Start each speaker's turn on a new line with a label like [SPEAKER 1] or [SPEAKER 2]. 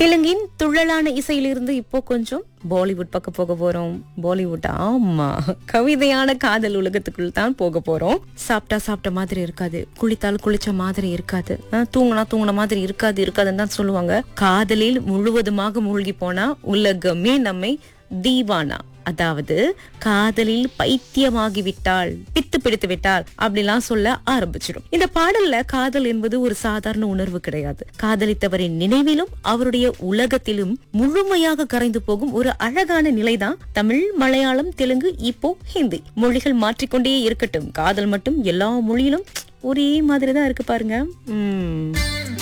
[SPEAKER 1] தெலுங்கின் துள்ளலான இசையிலிருந்து இப்போ கொஞ்சம் பாலிவுட் பக்கம் போக போறோம். பாலிவுட், ஆமா, கவிதையான காதல் உலகத்துக்குள் தான் போக போறோம். சாப்பிட்டா சாப்பிட்ட மாதிரி இருக்காது, குளித்தால் குளிச்ச மாதிரி இருக்காது, தூங்கினா தூங்கின மாதிரி இருக்காதுன்னு தான் சொல்லுவாங்க. காதலில் முழுவதுமாக மூழ்கி போனா உலகமே நம்மை தீவானா, அதாவது காதலில் பைத்தியமாகிவிட்டால், பித்து பிடித்து விட்டால் அப்படிலாம் சொல்ல ஆரம்பிச்சிடும். இந்த பாடல்ல காதல் என்பது ஒரு சாதாரண உணர்வு கிடையாது. காதலித்தவரின் நினைவிலும் அவருடைய உலகத்திலும் முழுமையாக கரைந்து போகும் ஒரு அழகான நிலைதான் தமிழ், மலையாளம், தெலுங்கு, இப்போ ஹிந்தி. மொழிகள் மாற்றிக்கொண்டே இருக்கட்டும், காதல் மட்டும் எல்லா மொழியிலும் ஒரே மாதிரிதான் இருக்கு பாருங்க.